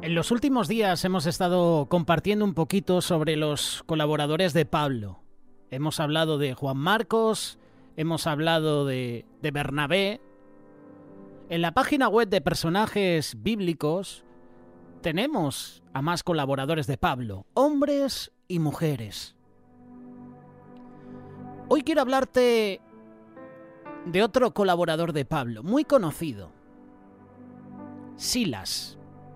En los últimos días hemos estado compartiendo un poquito sobre los colaboradores de Pablo. Hemos hablado de Juan Marcos, hemos hablado de Bernabé. En la página web de personajes bíblicos tenemos a más colaboradores de Pablo, hombres y mujeres. Hoy quiero hablarte de otro colaborador de Pablo, muy conocido, Silas.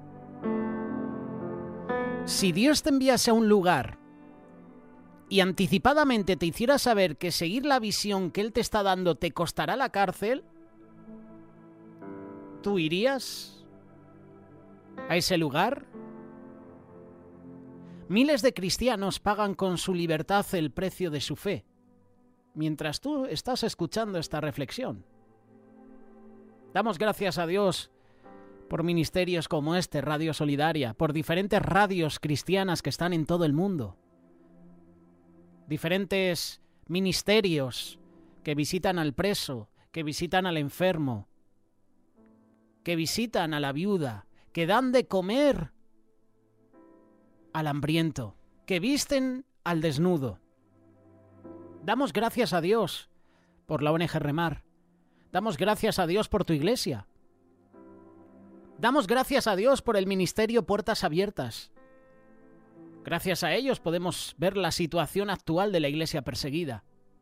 Si Dios te enviase a un lugar y anticipadamente te hiciera saber que seguir la visión que Él te está dando te costará la cárcel, ¿tú irías a ese lugar? Miles de cristianos pagan con su libertad el precio de su fe, mientras tú estás escuchando esta reflexión. Damos gracias a Dios por ministerios como este, Radio Solidaria, por diferentes radios cristianas que están en todo el mundo. Diferentes ministerios que visitan al preso, que visitan al enfermo, que visitan a la viuda, que dan de comer al hambriento, que visten al desnudo. Damos gracias a Dios por la ONG Remar. Damos gracias a Dios por tu iglesia. Damos gracias a Dios por el ministerio Puertas Abiertas. Gracias a ellos podemos ver la situación actual de la iglesia perseguida.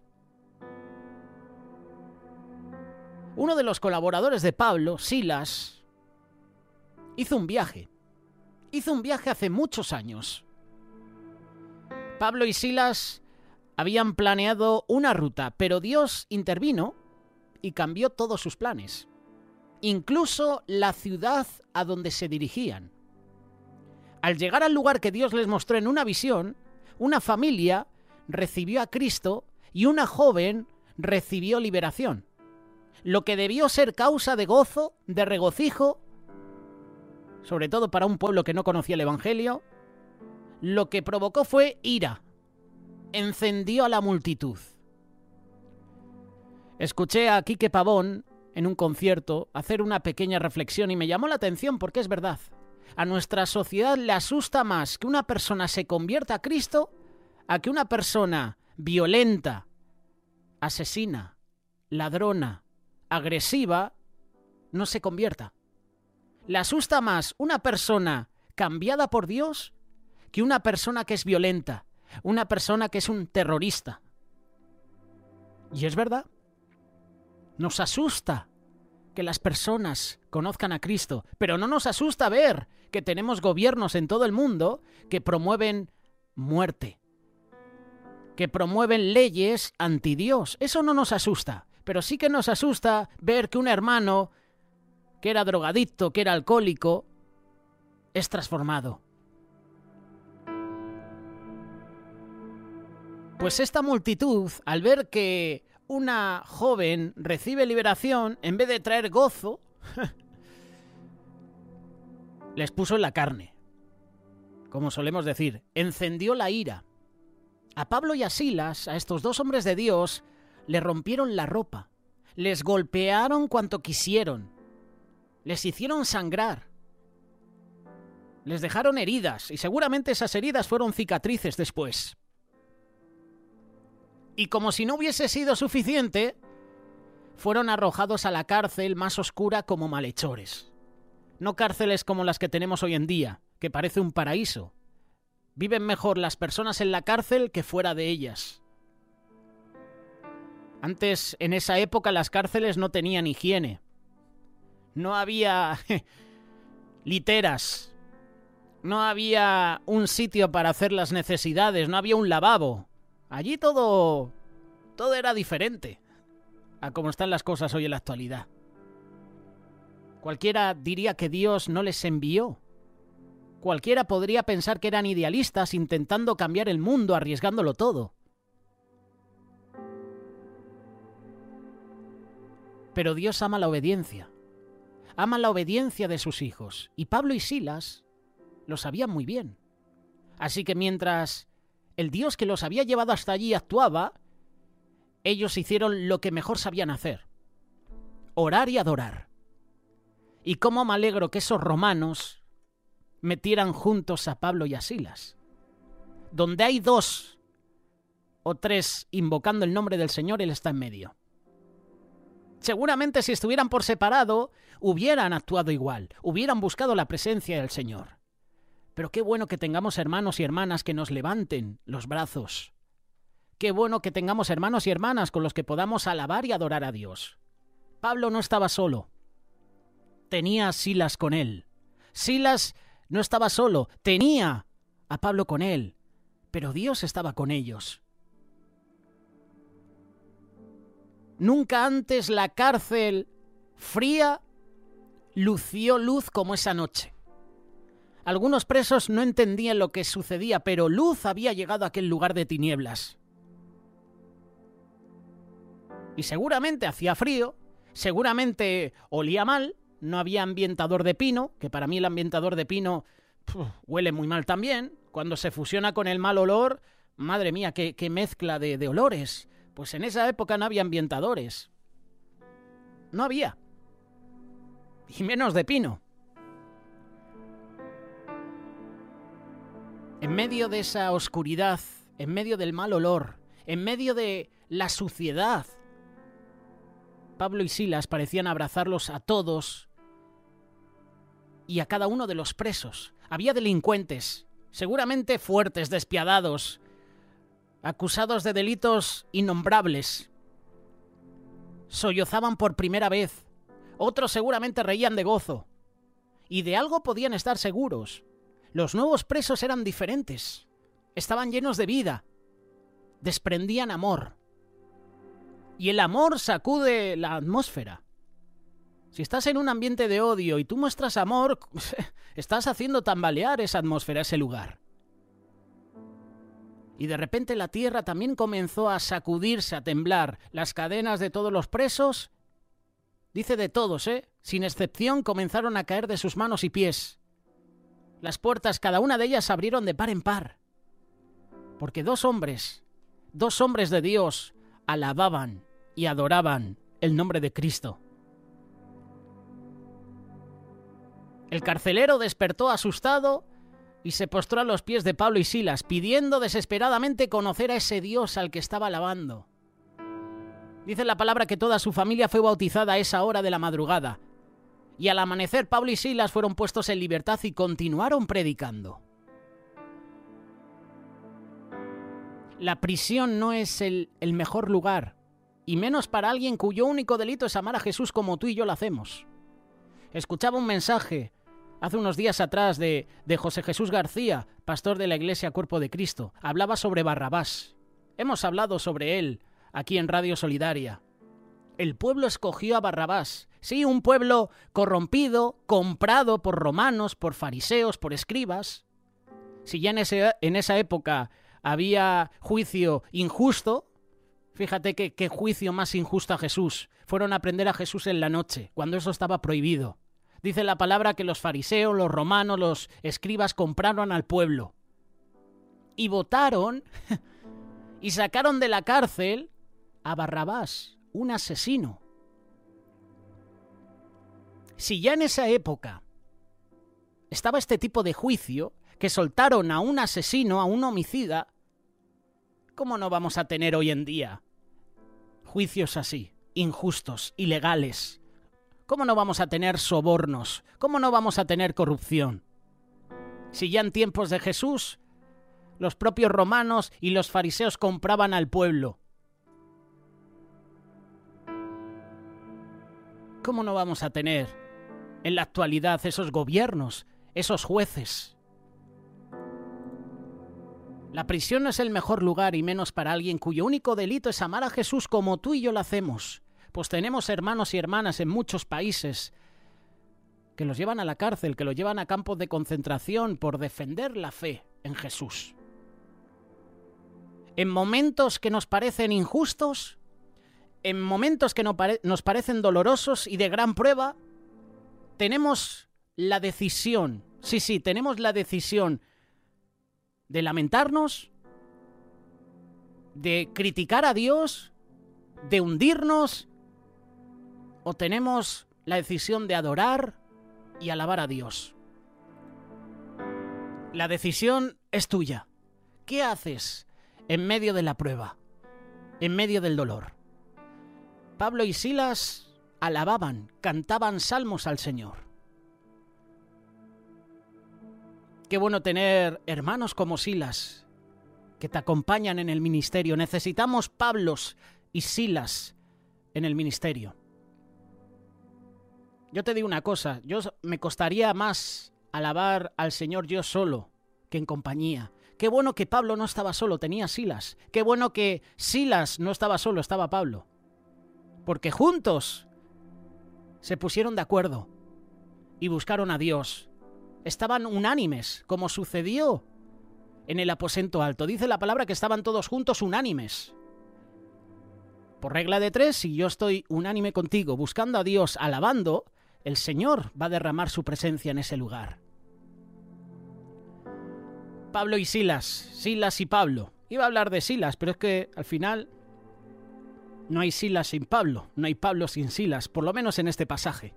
Uno de los colaboradores de Pablo, Silas, hizo un viaje. Hizo un viaje hace muchos años. Pablo y Silas habían planeado una ruta, pero Dios intervino y cambió todos sus planes. Incluso la ciudad a donde se dirigían. Al llegar al lugar que Dios les mostró en una visión, una familia recibió a Cristo y una joven recibió liberación. Lo que debió ser causa de gozo, de regocijo, sobre todo para un pueblo que no conocía el Evangelio, lo que provocó fue ira. Encendió a la multitud. Escuché a Quique Pavón en un concierto hacer una pequeña reflexión y me llamó la atención porque es verdad. A nuestra sociedad le asusta más que una persona se convierta a Cristo a que una persona violenta, asesina, ladrona, agresiva, no se convierta. Le asusta más una persona cambiada por Dios que una persona que es violenta, una persona que es un terrorista. Y es verdad. Nos asusta que las personas conozcan a Cristo, pero no nos asusta ver que tenemos gobiernos en todo el mundo que promueven muerte, que promueven leyes anti Dios. Eso no nos asusta, pero sí que nos asusta ver que un hermano que era drogadicto, que era alcohólico, es transformado. Pues esta multitud, al ver que una joven recibe liberación, en vez de traer gozo, les puso en la carne. Como solemos decir, encendió la ira. A Pablo y a Silas, a estos dos hombres de Dios, le rompieron la ropa, les golpearon cuanto quisieron, les hicieron sangrar, les dejaron heridas, y seguramente esas heridas fueron cicatrices después. Y como si no hubiese sido suficiente, fueron arrojados a la cárcel más oscura como malhechores. No cárceles como las que tenemos hoy en día, que parece un paraíso. Viven mejor las personas en la cárcel que fuera de ellas. Antes, en esa época, las cárceles no tenían higiene. No había literas. No había un sitio para hacer las necesidades. No había un lavabo. Allí todo era diferente a cómo están las cosas hoy en la actualidad. Cualquiera diría que Dios no les envió. Cualquiera podría pensar que eran idealistas intentando cambiar el mundo, arriesgándolo todo. Pero Dios ama la obediencia. Ama la obediencia de sus hijos. Y Pablo y Silas lo sabían muy bien. Así que mientras el Dios que los había llevado hasta allí actuaba, ellos hicieron lo que mejor sabían hacer: orar y adorar. Y cómo me alegro que esos romanos metieran juntos a Pablo y a Silas. Donde hay 2 o 3 invocando el nombre del Señor, Él está en medio. Seguramente si estuvieran por separado, hubieran actuado igual, hubieran buscado la presencia del Señor. Pero qué bueno que tengamos hermanos y hermanas que nos levanten los brazos. Qué bueno que tengamos hermanos y hermanas con los que podamos alabar y adorar a Dios. Pablo no estaba solo. Tenía a Silas con él. Silas no estaba solo, tenía a Pablo con él. Pero Dios estaba con ellos. Nunca antes la cárcel fría lució luz como esa noche. Algunos presos no entendían lo que sucedía, pero luz había llegado a aquel lugar de tinieblas. Y seguramente hacía frío, seguramente olía mal, no había ambientador de pino, que para mí el ambientador de pino huele muy mal también. Cuando se fusiona con el mal olor, madre mía, qué mezcla de olores. Pues en esa época no había ambientadores. No había. Y menos de pino. En medio de esa oscuridad, en medio del mal olor, en medio de la suciedad, Pablo y Silas parecían abrazarlos a todos y a cada uno de los presos. Había delincuentes, seguramente fuertes, despiadados, acusados de delitos innombrables. Sollozaban por primera vez. Otros seguramente reían de gozo. Y de algo podían estar seguros. Los nuevos presos eran diferentes. Estaban llenos de vida. Desprendían amor. Y el amor sacude la atmósfera. Si estás en un ambiente de odio y tú muestras amor, estás haciendo tambalear esa atmósfera, ese lugar. Y de repente la tierra también comenzó a sacudirse, a temblar. Las cadenas de todos los presos, dice de todos, sin excepción, comenzaron a caer de sus manos y pies. Las puertas, cada una de ellas, se abrieron de par en par. Porque dos hombres de Dios, alababan y adoraban el nombre de Cristo. El carcelero despertó asustado y se postró a los pies de Pablo y Silas, pidiendo desesperadamente conocer a ese Dios al que estaba alabando. Dice la palabra que toda su familia fue bautizada a esa hora de la madrugada, y al amanecer Pablo y Silas fueron puestos en libertad y continuaron predicando. La prisión no es el mejor lugar, y menos para alguien cuyo único delito es amar a Jesús como tú y yo lo hacemos. Escuchaba un mensaje hace unos días atrás de José Jesús García, pastor de la Iglesia Cuerpo de Cristo. Hablaba sobre Barrabás. Hemos hablado sobre él aquí en Radio Solidaria. El pueblo escogió a Barrabás. Sí, un pueblo corrompido, comprado por romanos, por fariseos, por escribas. Si ya en esa época había juicio injusto, fíjate qué juicio más injusto a Jesús. Fueron a prender a Jesús en la noche, cuando eso estaba prohibido. Dice la palabra que los fariseos, los romanos, los escribas compraron al pueblo. Y votaron y sacaron de la cárcel a Barrabás, un asesino. Si ya en esa época estaba este tipo de juicio, que soltaron a un asesino, a un homicida, ¿cómo no vamos a tener hoy en día juicios así, injustos, ilegales? ¿Cómo no vamos a tener sobornos? ¿Cómo no vamos a tener corrupción? Si ya en tiempos de Jesús los propios romanos y los fariseos compraban al pueblo, ¿cómo no vamos a tener en la actualidad esos gobiernos, esos jueces? La prisión no es el mejor lugar, y menos para alguien cuyo único delito es amar a Jesús como tú y yo lo hacemos. Pues tenemos hermanos y hermanas en muchos países que los llevan a la cárcel, que los llevan a campos de concentración por defender la fe en Jesús. En momentos que nos parecen injustos, en momentos que nos parecen dolorosos y de gran prueba, tenemos la decisión, tenemos la decisión de lamentarnos, de criticar a Dios, de hundirnos, o tenemos la decisión de adorar y alabar a Dios. La decisión es tuya. ¿Qué haces en medio de la prueba? En medio del dolor. Pablo y Silas alababan, cantaban salmos al Señor. Qué bueno tener hermanos como Silas que te acompañan en el ministerio. Necesitamos Pablos y Silas en el ministerio. Yo te digo una cosa, me costaría más alabar al Señor yo solo que en compañía. Qué bueno que Pablo no estaba solo, tenía Silas. Qué bueno que Silas no estaba solo, estaba Pablo. Porque juntos se pusieron de acuerdo y buscaron a Dios. Estaban unánimes, como sucedió en el aposento alto. Dice la palabra que estaban todos juntos unánimes. Por regla de 3, si yo estoy unánime contigo, buscando a Dios, alabando, el Señor va a derramar su presencia en ese lugar. Pablo y Silas, Silas y Pablo. Iba a hablar de Silas, pero es que al final no hay Silas sin Pablo, no hay Pablo sin Silas, por lo menos en este pasaje.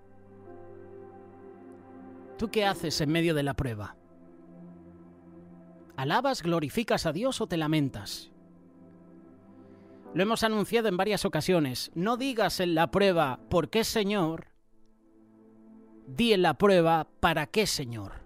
¿Tú qué haces en medio de la prueba? ¿Alabas, glorificas a Dios o te lamentas? Lo hemos anunciado en varias ocasiones. No digas en la prueba, ¿por qué, Señor? Di en la prueba, ¿para qué, Señor?